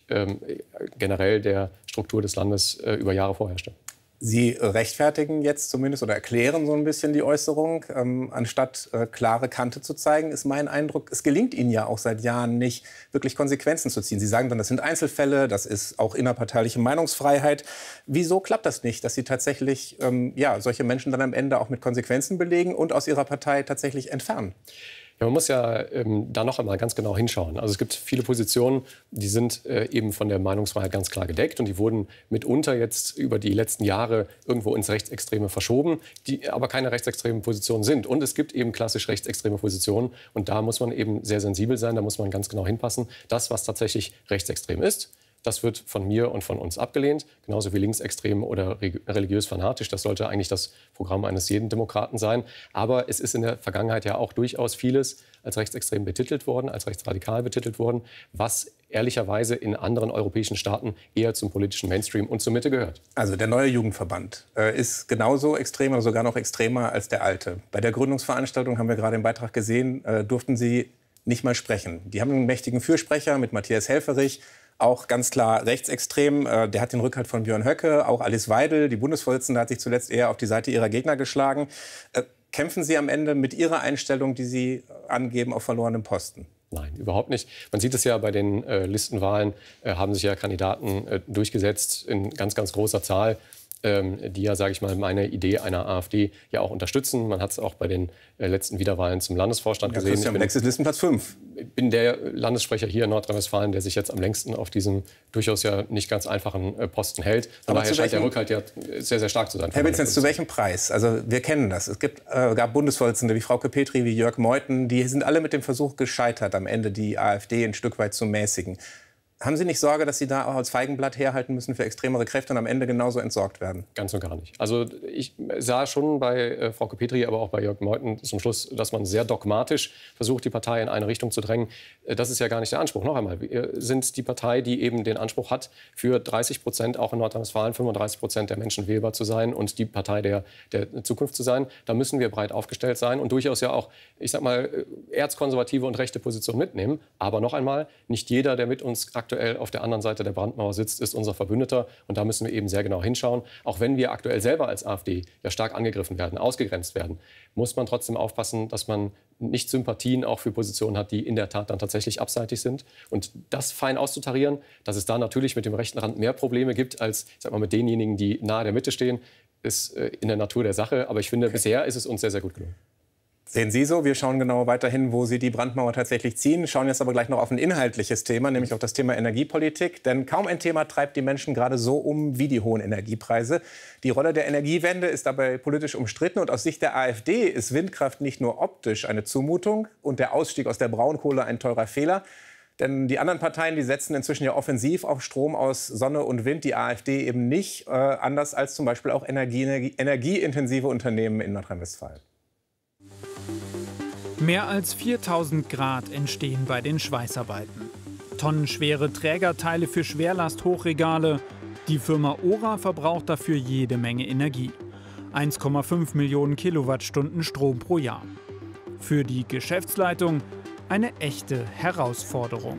generell der Struktur des Landes über Jahre vorherrschte. Sie rechtfertigen jetzt zumindest oder erklären so ein bisschen die Äußerung, anstatt klare Kante zu zeigen, ist mein Eindruck, es gelingt Ihnen ja auch seit Jahren nicht, wirklich Konsequenzen zu ziehen. Sie sagen dann, das sind Einzelfälle, das ist auch innerparteiliche Meinungsfreiheit. Wieso klappt das nicht, dass Sie tatsächlich solche Menschen dann am Ende auch mit Konsequenzen belegen und aus Ihrer Partei tatsächlich entfernen? Ja, man muss ja da noch einmal ganz genau hinschauen. Also es gibt viele Positionen, die sind eben von der Meinungsfreiheit ganz klar gedeckt und die wurden mitunter jetzt über die letzten Jahre irgendwo ins Rechtsextreme verschoben, die aber keine rechtsextremen Positionen sind. Und es gibt eben klassisch rechtsextreme Positionen und da muss man eben sehr sensibel sein, da muss man ganz genau hinpassen. Das, was tatsächlich rechtsextrem ist, das wird von mir und von uns abgelehnt, genauso wie linksextrem oder religiös fanatisch. Das sollte eigentlich das Programm eines jeden Demokraten sein. Aber es ist in der Vergangenheit ja auch durchaus vieles als rechtsextrem betitelt worden, als rechtsradikal betitelt worden, was ehrlicherweise in anderen europäischen Staaten eher zum politischen Mainstream und zur Mitte gehört. Also der neue Jugendverband ist genauso extrem oder sogar noch extremer als der alte. Bei der Gründungsveranstaltung, haben wir gerade im Beitrag gesehen, durften Sie nicht mal sprechen. Die haben einen mächtigen Fürsprecher mit Matthias Helfferich, auch ganz klar rechtsextrem. Der hat den Rückhalt von Björn Höcke, auch Alice Weidel, die Bundesvorsitzende, hat sich zuletzt eher auf die Seite ihrer Gegner geschlagen. Kämpfen Sie am Ende mit Ihrer Einstellung, die Sie angeben, auf verlorenem Posten? Nein, überhaupt nicht. Man sieht es ja bei den Listenwahlen, haben sich ja Kandidaten durchgesetzt in ganz, ganz großer Zahl, die ja, sage ich mal, meine Idee einer AfD ja auch unterstützen. Man hat es auch bei den letzten Wiederwahlen zum Landesvorstand gesehen. Christian Blex ist Listenplatz 5. Ich bin der Landessprecher hier in Nordrhein-Westfalen, der sich jetzt am längsten auf diesem durchaus ja nicht ganz einfachen Posten hält. Von daher scheint der Rückhalt ja sehr, sehr stark zu sein. Herr Bitzens, zu welchem Preis? Also wir kennen das. Es gab Bundesvorsitzende wie Frauke Petry, wie Jörg Meuthen. Die sind alle mit dem Versuch gescheitert, am Ende die AfD ein Stück weit zu mäßigen. Haben Sie nicht Sorge, dass Sie da auch als Feigenblatt herhalten müssen für extremere Kräfte und am Ende genauso entsorgt werden? Ganz und gar nicht. Also ich sah schon bei Frauke Petry, aber auch bei Jörg Meuthen zum Schluss, dass man sehr dogmatisch versucht, die Partei in eine Richtung zu drängen. Das ist ja gar nicht der Anspruch. Noch einmal, wir sind die Partei, die eben den Anspruch hat, für 30% auch in Nordrhein-Westfalen 35% der Menschen wählbar zu sein und die Partei der Zukunft zu sein. Da müssen wir breit aufgestellt sein und durchaus ja auch, ich sag mal, erzkonservative und rechte Positionen mitnehmen. Aber noch einmal, nicht jeder, der mit uns aktuell auf der anderen Seite der Brandmauer sitzt, ist unser Verbündeter. Und da müssen wir eben sehr genau hinschauen. Auch wenn wir aktuell selber als AfD ja stark angegriffen werden, ausgegrenzt werden, muss man trotzdem aufpassen, dass man nicht Sympathien auch für Positionen hat, die in der Tat dann tatsächlich abseitig sind. Und das fein auszutarieren, dass es da natürlich mit dem rechten Rand mehr Probleme gibt als, ich sag mal, mit denjenigen, die nahe der Mitte stehen, ist in der Natur der Sache. Aber ich finde, bisher ist es uns sehr, sehr gut gelungen. Sehen Sie so? Wir schauen genau weiterhin, wo Sie die Brandmauer tatsächlich ziehen. Schauen jetzt aber gleich noch auf ein inhaltliches Thema, nämlich auf das Thema Energiepolitik. Denn kaum ein Thema treibt die Menschen gerade so um wie die hohen Energiepreise. Die Rolle der Energiewende ist dabei politisch umstritten. Und aus Sicht der AfD ist Windkraft nicht nur optisch eine Zumutung und der Ausstieg aus der Braunkohle ein teurer Fehler. Denn die anderen Parteien, die setzen inzwischen ja offensiv auf Strom aus Sonne und Wind. Die AfD eben nicht, anders als zum Beispiel auch energieintensive Unternehmen in Nordrhein-Westfalen. Mehr als 4000 Grad entstehen bei den Schweißarbeiten. Tonnenschwere Trägerteile für Schwerlasthochregale. Die Firma Ora verbraucht dafür jede Menge Energie. 1,5 Millionen Kilowattstunden Strom pro Jahr. Für die Geschäftsleitung eine echte Herausforderung.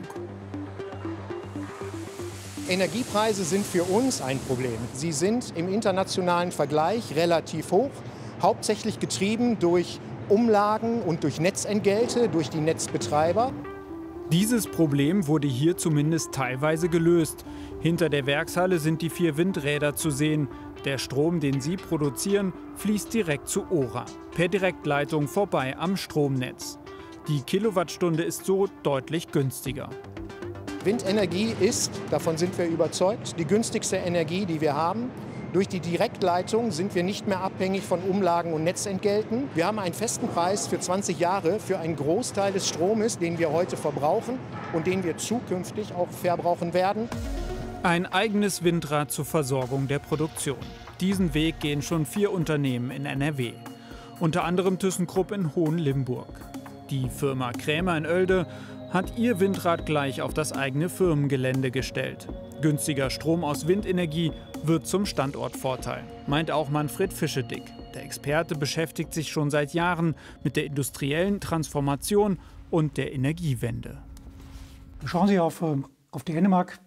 Energiepreise sind für uns ein Problem. Sie sind im internationalen Vergleich relativ hoch, hauptsächlich getrieben durch Umlagen und durch Netzentgelte, durch die Netzbetreiber. Dieses Problem wurde hier zumindest teilweise gelöst. Hinter der Werkshalle sind die 4 Windräder zu sehen. Der Strom, den sie produzieren, fließt direkt zu Ora, per Direktleitung vorbei am Stromnetz. Die Kilowattstunde ist so deutlich günstiger. Windenergie ist, davon sind wir überzeugt, die günstigste Energie, die wir haben. Durch die Direktleitung sind wir nicht mehr abhängig von Umlagen und Netzentgelten. Wir haben einen festen Preis für 20 Jahre für einen Großteil des Stromes, den wir heute verbrauchen und den wir zukünftig auch verbrauchen werden. Ein eigenes Windrad zur Versorgung der Produktion. Diesen Weg gehen schon 4 Unternehmen in NRW. Unter anderem ThyssenKrupp in Hohenlimburg. Die Firma Krämer in Oelde hat ihr Windrad gleich auf das eigene Firmengelände gestellt. Günstiger Strom aus Windenergie wird zum Standortvorteil, meint auch Manfred Fischedick. Der Experte beschäftigt sich schon seit Jahren mit der industriellen Transformation und der Energiewende. Schauen Sie auf Dänemark.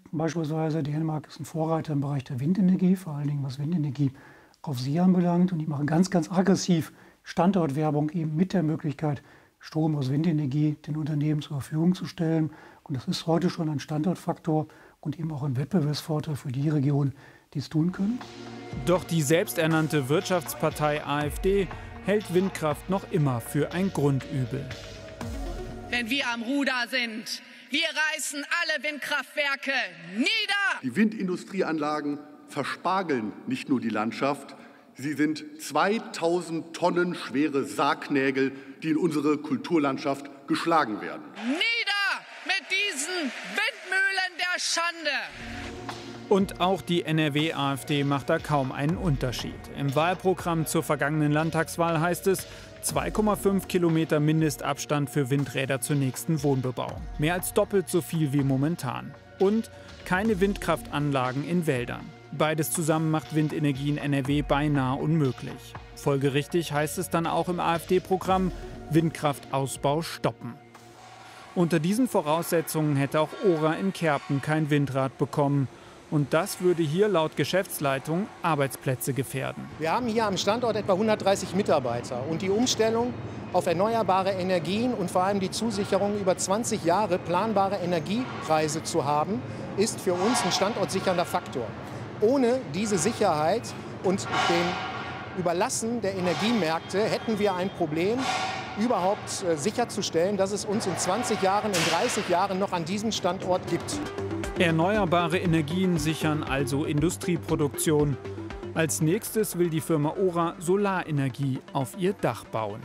beispielsweise. Dänemark ist ein Vorreiter im Bereich der Windenergie, vor allen Dingen was Windenergie auf See anbelangt. Und die machen ganz, ganz aggressiv Standortwerbung eben mit der Möglichkeit, Strom aus Windenergie den Unternehmen zur Verfügung zu stellen. Und das ist heute schon ein Standortfaktor und eben auch ein Wettbewerbsvorteil für die Region, die es tun können. Doch die selbsternannte Wirtschaftspartei AfD hält Windkraft noch immer für ein Grundübel. Wenn wir am Ruder sind, wir reißen alle Windkraftwerke nieder! Die Windindustrieanlagen verspargeln nicht nur die Landschaft, sie sind 2000 Tonnen schwere Sargnägel, die in unsere Kulturlandschaft geschlagen werden. Nieder mit diesen Windmühlen der Schande! Und auch die NRW-AfD macht da kaum einen Unterschied. Im Wahlprogramm zur vergangenen Landtagswahl heißt es, 2,5 Kilometer Mindestabstand für Windräder zur nächsten Wohnbebauung. Mehr als doppelt so viel wie momentan. Und keine Windkraftanlagen in Wäldern. Beides zusammen macht Windenergie in NRW beinahe unmöglich. Folgerichtig heißt es dann auch im AfD-Programm, Windkraftausbau stoppen. Unter diesen Voraussetzungen hätte auch Ora in Kerpen kein Windrad bekommen. Und das würde hier laut Geschäftsleitung Arbeitsplätze gefährden. Wir haben hier am Standort etwa 130 Mitarbeiter. Und die Umstellung auf erneuerbare Energien und vor allem die Zusicherung, über 20 Jahre planbare Energiepreise zu haben, ist für uns ein standortsichernder Faktor. Ohne diese Sicherheit und dem Überlassen der Energiemärkte hätten wir ein Problem, überhaupt sicherzustellen, dass es uns in 20 Jahren, in 30 Jahren noch an diesem Standort gibt. Erneuerbare Energien sichern also Industrieproduktion. Als nächstes will die Firma Ora Solarenergie auf ihr Dach bauen.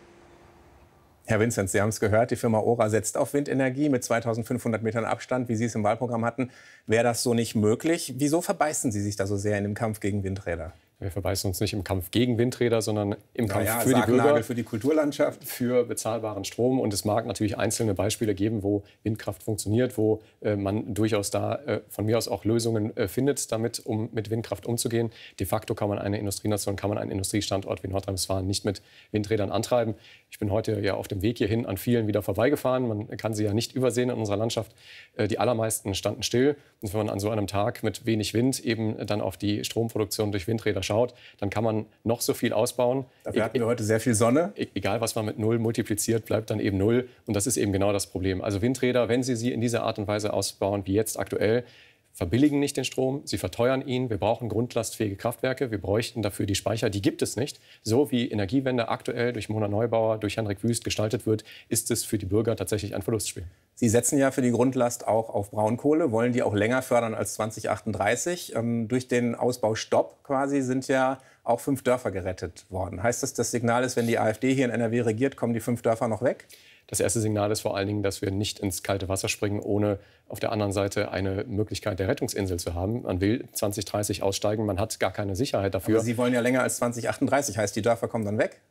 Herr Vinzenz, Sie haben es gehört, die Firma Ora setzt auf Windenergie mit 2500 Metern Abstand, wie Sie es im Wahlprogramm hatten. Wäre das so nicht möglich? Wieso verbeißen Sie sich da so sehr in dem Kampf gegen Windräder? Wir verbeißen uns nicht im Kampf gegen Windräder, sondern im Kampf für die Bürger, für die Kulturlandschaft, für bezahlbaren Strom. Und es mag natürlich einzelne Beispiele geben, wo Windkraft funktioniert, wo man durchaus da von mir aus auch Lösungen findet, damit, um mit Windkraft umzugehen. De facto kann man eine Industrienation, kann man einen Industriestandort wie Nordrhein-Westfalen nicht mit Windrädern antreiben. Ich bin heute ja auf dem Weg hierhin an vielen wieder vorbeigefahren. Man kann sie ja nicht übersehen in unserer Landschaft. Die allermeisten standen still. Und wenn man an so einem Tag mit wenig Wind eben dann auf die Stromproduktion durch Windräder schaut, dann kann man noch so viel ausbauen. Dafür hatten wir heute sehr viel Sonne. Egal, was man mit 0 multipliziert, bleibt dann eben 0. Und das ist eben genau das Problem. Also Windräder, wenn Sie sie in dieser Art und Weise ausbauen, wie jetzt aktuell, verbilligen nicht den Strom, sie verteuern ihn. Wir brauchen grundlastfähige Kraftwerke. Wir bräuchten dafür die Speicher. Die gibt es nicht. So wie Energiewende aktuell durch Mona Neubauer, durch Henrik Wüst gestaltet wird, ist es für die Bürger tatsächlich ein Verlustspiel. Sie setzen ja für die Grundlast auch auf Braunkohle, wollen die auch länger fördern als 2038. Durch den Ausbaustopp quasi sind ja auch 5 Dörfer gerettet worden. Heißt das, das Signal ist, wenn die AfD hier in NRW regiert, kommen die 5 Dörfer noch weg? Das erste Signal ist vor allen Dingen, dass wir nicht ins kalte Wasser springen, ohne auf der anderen Seite eine Möglichkeit der Rettungsinsel zu haben. Man will 2030 aussteigen, man hat gar keine Sicherheit dafür. Aber Sie wollen ja länger als 2038, heißt die Dörfer kommen dann weg?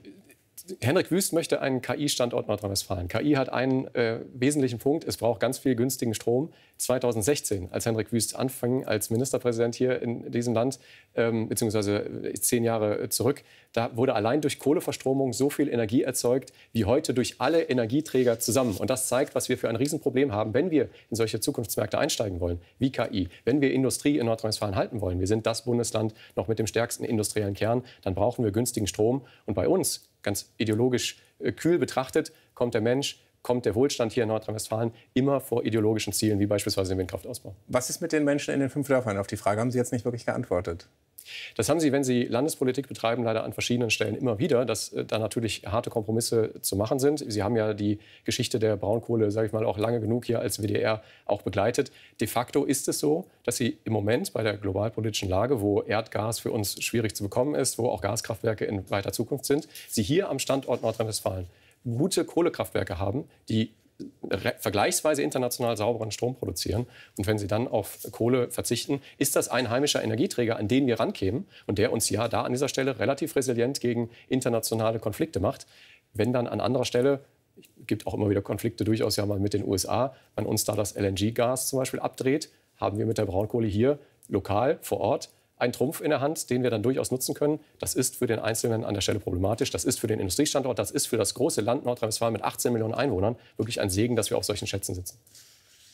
Henrik Wüst möchte einen KI-Standort Nordrhein-Westfalen. KI hat einen wesentlichen Punkt, es braucht ganz viel günstigen Strom. 2016, als Henrik Wüst anfing als Ministerpräsident hier in diesem Land, beziehungsweise 10 Jahre zurück, da wurde allein durch Kohleverstromung so viel Energie erzeugt, wie heute durch alle Energieträger zusammen. Und das zeigt, was wir für ein Riesenproblem haben, wenn wir in solche Zukunftsmärkte einsteigen wollen, wie KI. Wenn wir Industrie in Nordrhein-Westfalen halten wollen, wir sind das Bundesland noch mit dem stärksten industriellen Kern, dann brauchen wir günstigen Strom. Und bei uns, ganz ideologisch kühl betrachtet, kommt der Mensch, kommt der Wohlstand hier in Nordrhein-Westfalen immer vor ideologischen Zielen, wie beispielsweise den Windkraftausbau. Was ist mit den Menschen in den 5 Dörfern? Auf die Frage haben Sie jetzt nicht wirklich geantwortet. Das haben Sie, wenn Sie Landespolitik betreiben, leider an verschiedenen Stellen immer wieder, dass da natürlich harte Kompromisse zu machen sind. Sie haben ja die Geschichte der Braunkohle, sage ich mal, auch lange genug hier als WDR auch begleitet. De facto ist es so, dass Sie im Moment bei der globalpolitischen Lage, wo Erdgas für uns schwierig zu bekommen ist, wo auch Gaskraftwerke in weiter Zukunft sind, Sie hier am Standort Nordrhein-Westfalen gute Kohlekraftwerke haben, die vergleichsweise international sauberen Strom produzieren. Und wenn Sie dann auf Kohle verzichten, ist das ein heimischer Energieträger, an den wir rankämen und der uns ja da an dieser Stelle relativ resilient gegen internationale Konflikte macht. Wenn dann an anderer Stelle, es gibt auch immer wieder Konflikte durchaus ja mal mit den USA, man uns da das LNG-Gas zum Beispiel abdreht, haben wir mit der Braunkohle hier lokal vor Ort einen Trumpf in der Hand, den wir dann durchaus nutzen können. Das ist für den Einzelnen an der Stelle problematisch. Das ist für den Industriestandort, das ist für das große Land Nordrhein-Westfalen mit 18 Millionen Einwohnern wirklich ein Segen, dass wir auf solchen Schätzen sitzen.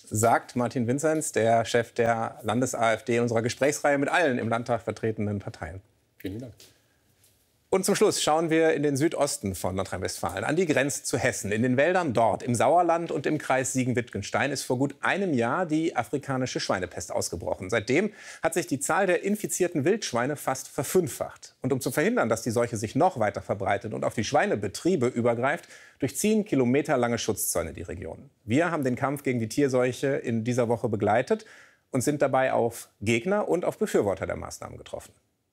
sagt Martin Vinzenz, der Chef der Landes-AfD, unserer Gesprächsreihe mit allen im Landtag vertretenen Parteien. Vielen Dank. Und zum Schluss schauen wir in den Südosten von Nordrhein-Westfalen, an die Grenze zu Hessen. In den Wäldern dort, im Sauerland und im Kreis Siegen-Wittgenstein, ist vor gut einem Jahr die afrikanische Schweinepest ausgebrochen. Seitdem hat sich die Zahl der infizierten Wildschweine fast verfünffacht. Und um zu verhindern, dass die Seuche sich noch weiter verbreitet und auf die Schweinebetriebe übergreift, durchziehen kilometerlange Schutzzäune die Region. Wir haben den Kampf gegen die Tierseuche in dieser Woche begleitet und sind dabei auf Gegner und auf Befürworter der Maßnahmen getroffen.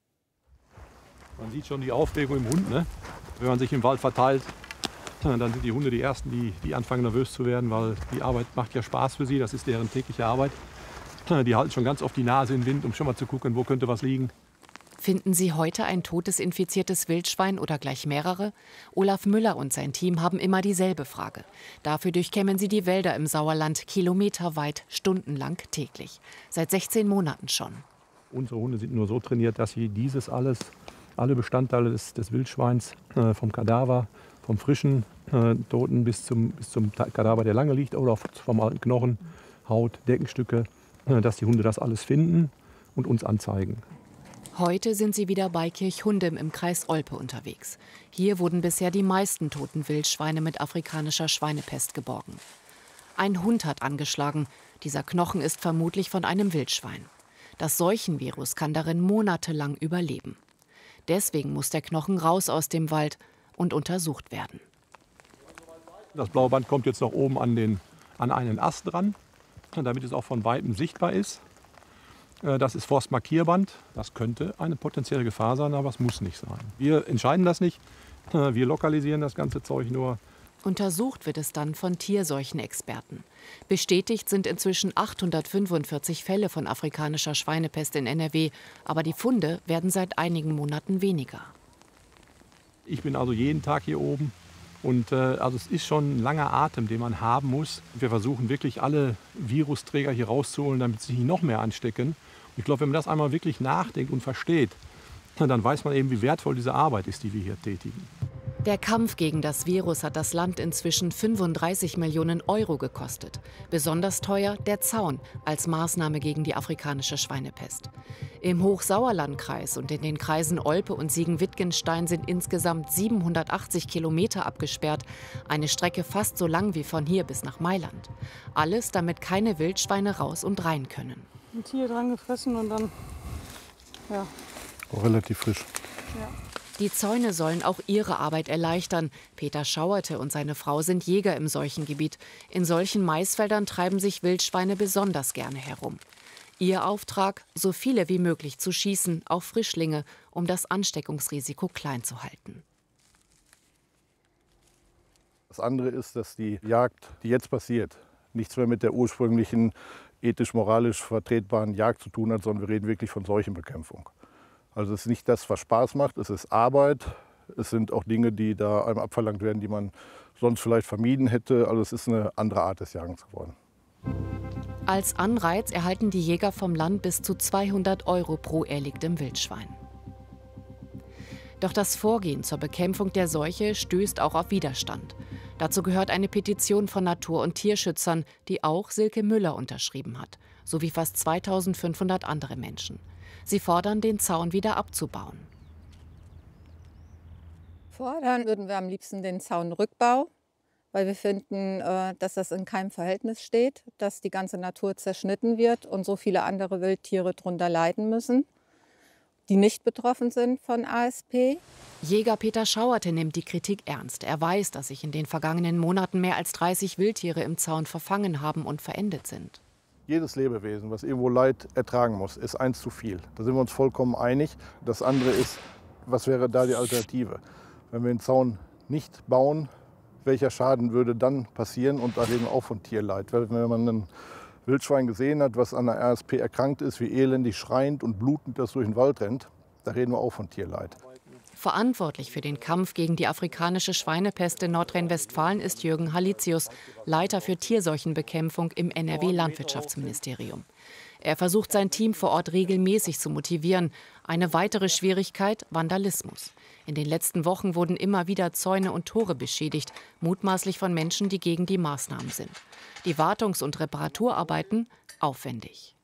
Man sieht schon die Aufregung im Hund, ne? Wenn man sich im Wald verteilt, dann sind die Hunde die Ersten, die anfangen nervös zu werden, weil die Arbeit macht ja Spaß für sie, das ist deren tägliche Arbeit. Die halten schon ganz oft die Nase in den Wind, um schon mal zu gucken, wo könnte was liegen. Finden Sie heute ein totes, infiziertes Wildschwein oder gleich mehrere? Olaf Müller und sein Team haben immer dieselbe Frage. Dafür durchkämmen sie die Wälder im Sauerland kilometerweit, stundenlang täglich. Seit 16 Monaten schon. Unsere Hunde sind nur so trainiert, dass sie alle Bestandteile des Wildschweins, vom Kadaver, vom frischen Toten bis zum Kadaver, der lange liegt, oder vom alten Knochen, Haut, Deckenstücke, dass die Hunde das alles finden und uns anzeigen. Heute sind sie wieder bei Kirchhundem im Kreis Olpe unterwegs. Hier wurden bisher die meisten toten Wildschweine mit afrikanischer Schweinepest geborgen. Ein Hund hat angeschlagen. Dieser Knochen ist vermutlich von einem Wildschwein. Das Seuchenvirus kann darin monatelang überleben. Deswegen muss der Knochen raus aus dem Wald und untersucht werden. Das blaue Band kommt jetzt noch oben an einen Ast dran, damit es auch von Weitem sichtbar ist. Das ist Forstmarkierband. Das könnte eine potenzielle Gefahr sein, aber es muss nicht sein. Wir entscheiden das nicht. Wir lokalisieren das ganze Zeug nur. Untersucht wird es dann von Tierseuchenexperten. Bestätigt sind inzwischen 845 Fälle von afrikanischer Schweinepest in NRW. Aber die Funde werden seit einigen Monaten weniger. Ich bin also jeden Tag hier oben. Und also es ist schon ein langer Atem, den man haben muss. Wir versuchen wirklich alle Virusträger hier rauszuholen, damit sie sich noch mehr anstecken. Und ich glaube, wenn man das einmal wirklich nachdenkt und versteht, dann weiß man eben, wie wertvoll diese Arbeit ist, die wir hier tätigen. Der Kampf gegen das Virus hat das Land inzwischen 35 Millionen Euro gekostet. Besonders teuer der Zaun als Maßnahme gegen die afrikanische Schweinepest. Im Hochsauerlandkreis und in den Kreisen Olpe und Siegen-Wittgenstein sind insgesamt 780 Kilometer abgesperrt. Eine Strecke fast so lang wie von hier bis nach Mailand. Alles, damit keine Wildschweine raus und rein können. Ein Tier dran gefressen und dann, ja. Auch relativ frisch. Ja. Die Zäune sollen auch ihre Arbeit erleichtern. Peter Schauerte und seine Frau sind Jäger im Seuchengebiet. In solchen Maisfeldern treiben sich Wildschweine besonders gerne herum. Ihr Auftrag, so viele wie möglich zu schießen, auch Frischlinge, um das Ansteckungsrisiko klein zu halten. Das andere ist, dass die Jagd, die jetzt passiert, nichts mehr mit der ursprünglichen ethisch-moralisch vertretbaren Jagd zu tun hat, sondern wir reden wirklich von Seuchenbekämpfung. Also es ist nicht das, was Spaß macht, es ist Arbeit. Es sind auch Dinge, die da einem abverlangt werden, die man sonst vielleicht vermieden hätte. Also es ist eine andere Art des Jagens geworden. Als Anreiz erhalten die Jäger vom Land bis zu 200 € pro erlegtem Wildschwein. Doch das Vorgehen zur Bekämpfung der Seuche stößt auch auf Widerstand. Dazu gehört eine Petition von Natur- und Tierschützern, die auch Silke Müller unterschrieben hat, sowie fast 2500 andere Menschen. Sie fordern, den Zaun wieder abzubauen. Fordern würden wir am liebsten den Zaunrückbau, weil wir finden, dass das in keinem Verhältnis steht, dass die ganze Natur zerschnitten wird und so viele andere Wildtiere darunter leiden müssen, die nicht betroffen sind von ASP. Jäger Peter Schauerte nimmt die Kritik ernst. Er weiß, dass sich in den vergangenen Monaten mehr als 30 Wildtiere im Zaun verfangen haben und verendet sind. Jedes Lebewesen, was irgendwo Leid ertragen muss, ist eins zu viel. Da sind wir uns vollkommen einig. Das andere ist, was wäre da die Alternative? Wenn wir den Zaun nicht bauen, welcher Schaden würde dann passieren? Und da reden wir auch von Tierleid. Weil wenn man ein Wildschwein gesehen hat, was an der RSP erkrankt ist, wie elendig schreiend und blutend das durch den Wald rennt, da reden wir auch von Tierleid. Verantwortlich für den Kampf gegen die afrikanische Schweinepest in Nordrhein-Westfalen ist Jürgen Hallizius, Leiter für Tierseuchenbekämpfung im NRW-Landwirtschaftsministerium. Er versucht sein Team vor Ort regelmäßig zu motivieren. Eine weitere Schwierigkeit: Vandalismus. In den letzten Wochen wurden immer wieder Zäune und Tore beschädigt, mutmaßlich von Menschen, die gegen die Maßnahmen sind. Die Wartungs- und Reparaturarbeiten aufwendig.